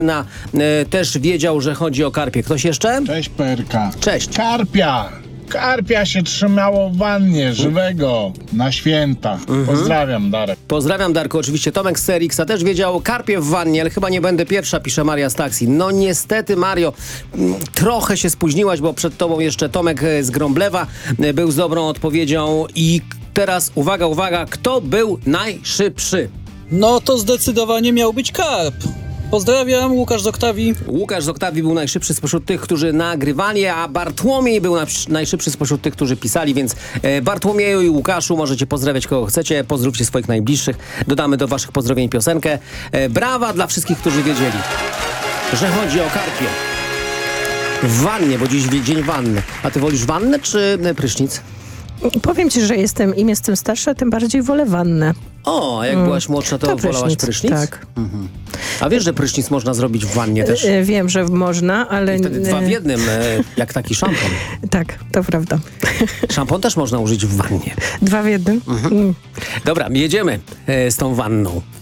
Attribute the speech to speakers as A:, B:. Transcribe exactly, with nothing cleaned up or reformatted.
A: Na, e, też wiedział, że chodzi o karpie. Ktoś jeszcze?
B: Cześć, P R K.
A: Cześć.
B: Karpia. Karpia się trzymało w wannie, żywego, na święta. Pozdrawiam, Darek.
A: Pozdrawiam, Darku. Oczywiście Tomek z C R X-a też wiedział karpie w wannie, ale chyba nie będę pierwsza, pisze Maria z taksi. No niestety, Mario, m, trochę się spóźniłaś, bo przed tobą jeszcze Tomek e, z Grąblewa e, był z dobrą odpowiedzią. I teraz uwaga, uwaga, kto był najszybszy?
C: No to zdecydowanie miał być karp. Pozdrawiam, Łukasz z Oktawii.
A: Łukasz z Oktawii był najszybszy spośród tych, którzy nagrywali, a Bartłomiej był na, najszybszy spośród tych, którzy pisali, więc e, Bartłomieju i Łukaszu możecie pozdrawiać kogo chcecie, pozdrówcie swoich najbliższych. Dodamy do waszych pozdrowień piosenkę. E, brawa dla wszystkich, którzy wiedzieli, że chodzi o karpie. W wannie, bo dziś dzień wanny. A ty wolisz wannę czy e, prysznic?
D: Powiem ci, że jestem, im jestem starsza, tym bardziej wolę wannę.
A: O, a jak byłaś młodsza, to,
D: To
A: wolałaś
D: prysznic,
A: prysznic?
D: tak.
A: Mhm. A wiesz, że prysznic można zrobić w wannie też?
D: E, Wiem, że można, ale...
A: I wtedy dwa w jednym, e, jak taki szampon.
D: Tak, to prawda.
A: Szampon też można użyć w wannie.
D: Dwa w jednym.
A: Dobra, jedziemy e, z tą wanną.